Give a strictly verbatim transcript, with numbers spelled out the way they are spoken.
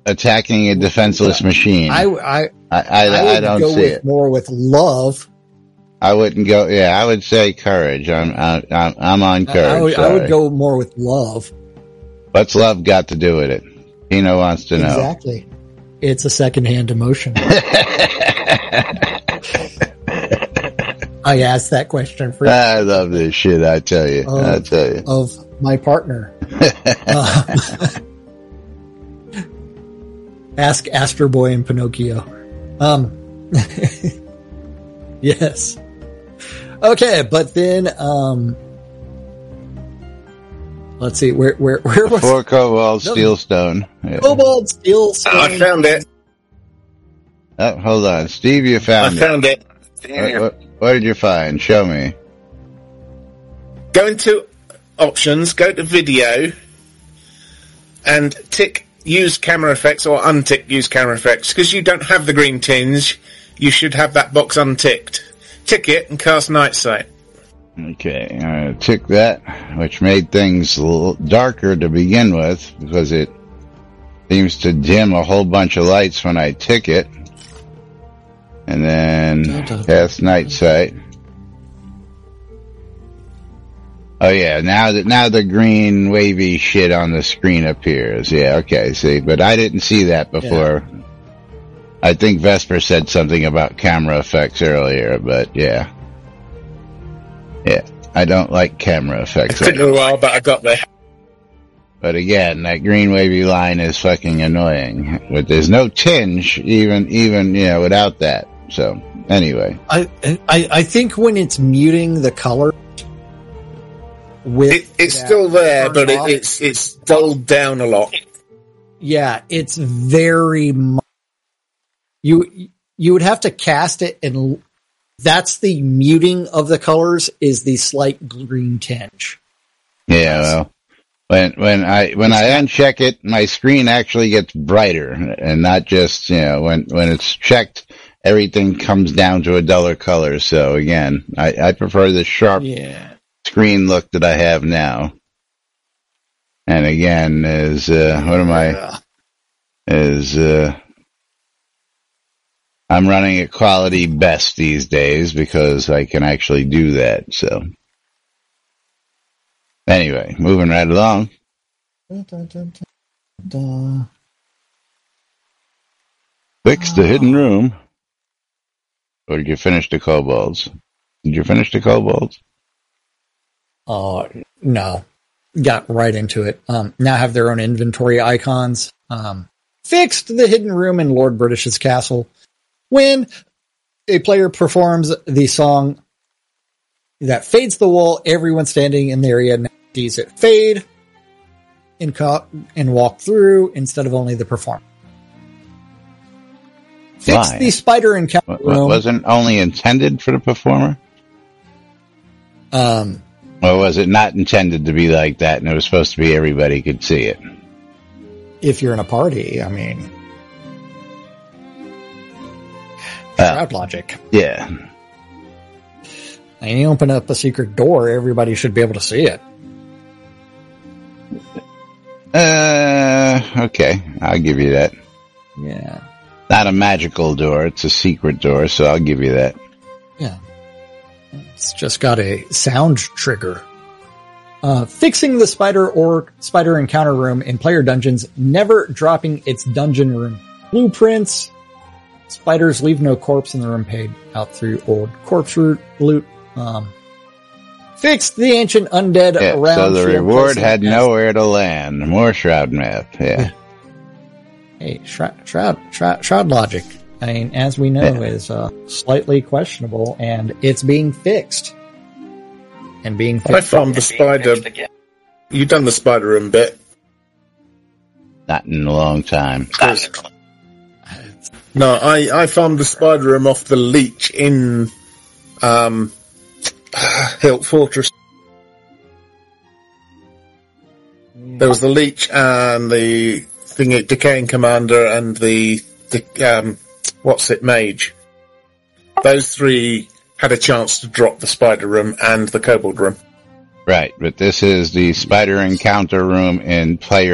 attacking a defenseless machine. I, I, I, I, I, I don't go see with it. more with love. I wouldn't go. Yeah, I would say courage. I'm I'm I'm on courage. I, I, would, I would go more with love. What's love got to do with it? Pino wants to know. Exactly. It's a secondhand emotion. I asked that question for you. I love this shit. I tell you. Of, I tell you. Of my partner. uh, ask Astro Boy and Pinocchio. Um. Yes. Okay, but then um. Let's see, where where where was Four Cobalt Steelstone. Yeah. Cobalt Steelstone? I found it. Oh, hold on, Steve, you found I it. found it. What, what, what did you find? Show me. Go into options, go to video, and tick use camera effects or untick use camera effects. Because you don't have the green tinge, you should have that box unticked. Tick it and cast Night Sight. Okay, I tick that, which made things a little darker to begin with, because it seems to dim a whole bunch of lights when I tick it. And then cast Night Sight. Oh yeah, now that now the green wavy shit on the screen appears. Yeah, okay, see, but I didn't see that before. Yeah. I think Vesper said something about camera effects earlier, but yeah. Yeah, I don't like camera effects. It took a while, but I got there. But again, that green wavy line is fucking annoying. But there's no tinge, even, even, you know, without that. So, anyway. I, I, I think when it's muting the color, with it, it's still there, but it, it's, it's dulled down a lot. Yeah, it's very much, you, you would have to cast it, and that's the muting of the colors, is the slight green tinge. Yeah, well, when, when I, when I uncheck it, my screen actually gets brighter, and not just, you know, when, when it's checked, everything comes down to a duller color. So again, I, I prefer the sharp yeah. screen look that I have now. And again, is, uh, what am I, is, uh, I'm running at quality best these days because I can actually do that. So anyway, moving right along. Da, da, da, da. Fix the hidden room. Or did you finish the kobolds? Did you finish the kobolds? Oh, uh, no. Got right into it. Um, now have their own inventory icons. Um, fixed the hidden room in Lord British's castle. When a player performs the song that fades the wall, everyone standing in the area now sees it fade and, co- and walk through instead of only the performer. Fix the spider encounter room. Wasn't only intended for the performer? Um, or was it not intended to be like that and it was supposed to be everybody could see it? If you're in a party, I mean... Crowd logic. Yeah. And you open up a secret door, everybody should be able to see it. Uh, okay. I'll give you that. Yeah. Not a magical door, it's a secret door, so I'll give you that. Yeah. It's just got a sound trigger. Uh, fixing the spider or spider encounter room in player dungeons, never dropping its dungeon room blueprints. Spiders leave no corpse in the room paid out through old corpse root loot. Um, fixed the ancient undead yeah, around. So the reward had nowhere to land. More Shroud math, yeah. Hey, Shroud, Shroud, Shroud, Shroud logic, I mean, as we know, yeah. is uh, slightly questionable, and it's being fixed. And being fixed. I found the spider. You've done the spider room bit. Not in a long time. No, I, I found the spider room off the leech in um, Hilt Fortress. There was the leech and the thing, Decaying Commander and the, the um, what's it, Mage. Those three had a chance to drop the spider room and the kobold room. Right, but this is the spider encounter room in player